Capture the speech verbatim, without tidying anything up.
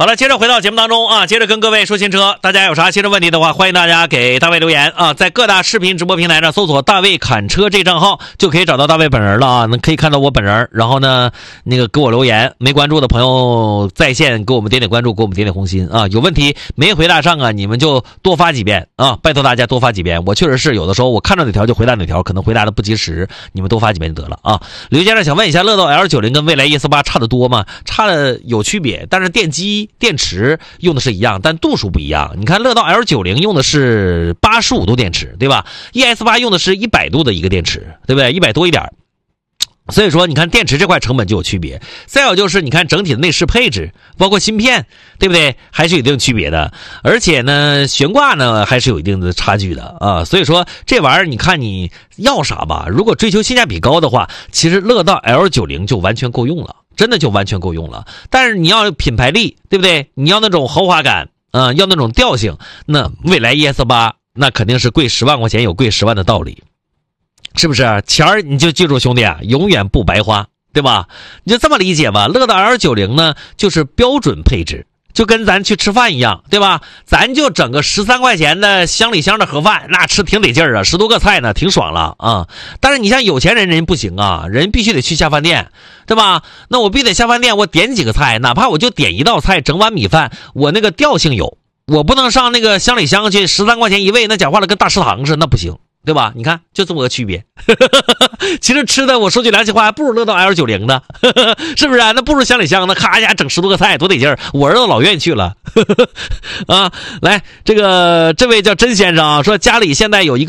好了，接着回到节目当中啊，接着跟各位说新车，大家有啥新车问题的话，欢迎大家给大卫留言啊，在各大视频直播平台上搜索大卫侃车这账号就可以找到大卫本人了啊，那可以看到我本人，然后呢那个给我留言，没关注的朋友在线给我们点点关注，给我们点点红心啊，有问题没回答上啊，你们就多发几遍啊，拜托大家多发几遍，我确实是有的时候我看到哪条就回答哪条，可能回答的不及时，你们多发几遍就得了啊。刘先生想问一下，乐道 L 九十 跟蔚来 E 四八差得多吗？差的有区别，但是电机电池用的是一样，但度数不一样。你看乐道 L 九十 用的是八十五度电池，对吧？ E S 八 用的是一百度的一个电池，对不对？一百多一点。所以说你看电池这块成本就有区别。再有就是你看整体的内饰配置，包括芯片，对不对？还是有一定区别的。而且呢悬挂呢还是有一定的差距的啊。所以说这玩意儿你看你要啥吧，如果追求性价比高的话，其实乐道 L 九十 就完全够用了，真的就完全够用了。但是你要品牌力，对不对？你要那种豪华感啊、呃，要那种调性，那蔚来 E S 八 那肯定是贵十万块钱有贵十万的道理。是不是钱儿你就记住兄弟啊，永远不白花，对吧？你就这么理解吧。乐道 L 九十 呢就是标准配置，就跟咱去吃饭一样，对吧？咱就整个十三块钱的乡里乡的盒饭，那吃挺得劲儿啊，十多个菜呢，挺爽了啊。但是你像有钱人人不行啊，人必须得去下饭店，对吧？那我必须得下饭店，我点几个菜，哪怕我就点一道菜，整碗米饭，我那个调性有，我不能上那个乡里乡去十三块钱一位，那讲话了跟大食堂似的，那不行。对吧？你看就这么个区别。其实吃的我说句良心话，还不如乐道 L 九十 呢，是不是啊？那不如乡里乡的，咔一下整十多个菜，多得劲儿。我儿子老愿意去了。啊，来，这个这位叫甄先生啊，说家里现在有一个